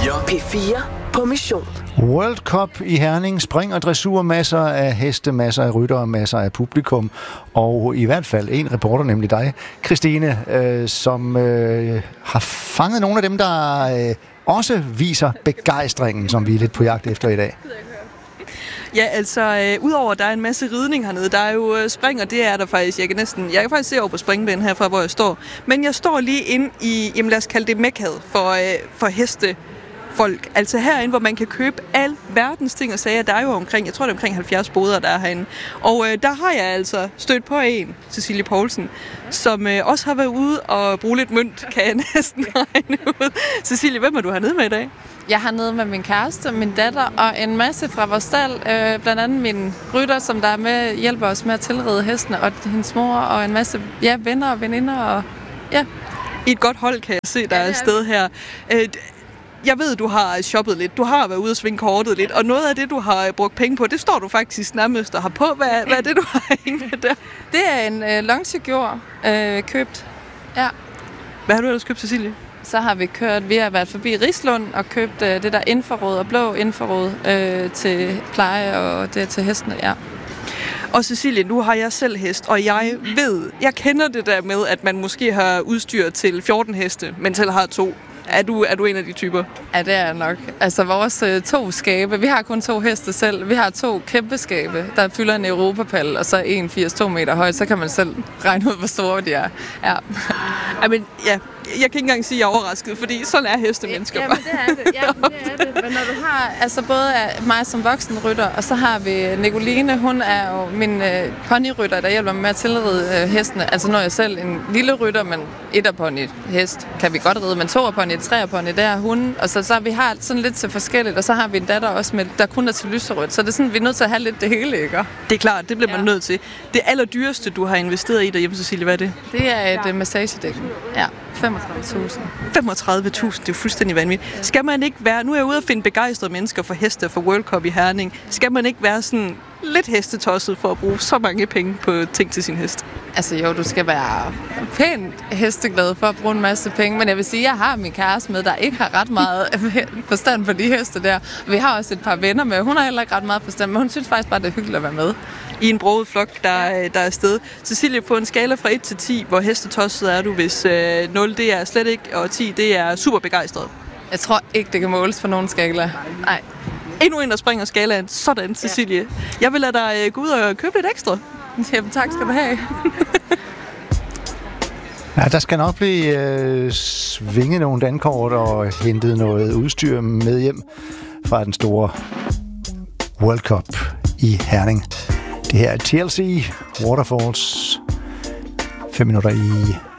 P4 på mission. World Cup i Herning, spring og dressur, masser af heste, masser af ryttere, masser af publikum, og i hvert fald en reporter, nemlig dig, Christine, som har fanget nogle af dem, der også viser begejstringen, som vi er lidt på jagt efter i dag. Ja, altså, udover at der er en masse ridning hernede, der er jo spring, og det er der faktisk, jeg kan faktisk se over på springbanen herfra, hvor jeg står. Men jeg står lige inde i, jamen lad os kalde det mekkaet for hestefolk. Altså herinde, hvor man kan købe al verdens ting og sager. Der er jo omkring, jeg tror det er omkring 70 boder, der er herinde. Og der har jeg altså stødt på en, Cecilie Poulsen, som også har været ude og bruge lidt mønt, kan jeg næsten regne ud. Cecilie, hvem er du hernede med i dag? Jeg har nede med min kæreste, min datter og en masse fra vores stald. Blandt andet min rytter, som der er med, hjælper os med at tilrede hestene, og hendes mor og en masse venner og veninder. Og, ja. I et godt hold, kan jeg se, der er afsted her. Jeg ved, du har shoppet lidt. Du har været ude og svinge kortet lidt. Og noget af det, du har brugt penge på, det står du faktisk nærmest og har på. Hvad er det, du har hængende der? Det er en Longsegur købt. Ja. Hvad har du ellers købt, Cecilie? Så har vi har været forbi Rislund og købt det der infrarød og blå infrarød til pleje og det til hestene, ja. Og Cecilie, nu har jeg selv hest, og jeg kender det der med, at man måske har udstyr til 14 heste, men selv har 2. Er du en af de typer? Ja, det er nok. Altså vores 2 skabe, vi har kun 2 heste selv. Vi har 2 kæmpe skabe, der fylder en europapal, og så 1,82 meter højt. Så kan man selv regne ud, hvor store de er. Ja. Jamen, ja. Jeg kan ikke engang sige, at jeg er overrasket, fordi sådan er hestemennesker. Jamen, det er det. Ja, det er det. Men når du har altså både mig som voksenrytter, og så har vi Nicoline, hun er jo min ponyrytter, der hjælper mig med at tilride hestene. Altså når jeg selv en lille rytter, men 1'er-pony hest kan vi godt ride, men 2'er-pony, 3'er-pony, der er hun. Og så vi har sådan lidt til forskelligt, og så har vi en datter også med, der kun er til lyserødt. Så det er sådan, vi er nødt til at have lidt det hele, ikke? Det er klart, det bliver man nødt til. Det allerdyreste, du har investeret i derhjemme, Cecilie, hvad er det? Det er et massagedæk. Ja. 35.000. 35.000, det er fuldstændig vanvittigt. Skal man ikke være, nu er jeg ude at finde begejstrede mennesker for heste for World Cup i Herning, skal man ikke være sådan lidt hestetosset for at bruge så mange penge på ting til sin hest? Altså jo, du skal være pænt hesteglad for at bruge en masse penge, men jeg vil sige, at jeg har min kæreste med, der ikke har ret meget forstand på de heste der. Vi har også et par venner med, hun har heller ikke ret meget forstand, men hun synes faktisk bare, det er hyggeligt at være med. I en broget flok, der er afsted. Cecilie, på en skala fra 1 til 10, hvor hestetosset er du, hvis 0 det er slet ikke, og 10 det er super begejstret? Jeg tror ikke, det kan måles på nogen skala. Nej. Endnu en, der springer skalaen. Sådan, Cecilie. Ja. Jeg vil lade dig gå ud og købe lidt ekstra. Jamen, tak skal du have. Ja, der skal nok blive svinget nogle dankort og hentet noget udstyr med hjem fra den store World Cup i Herning. Det her er TLC Waterfalls 5 minutter i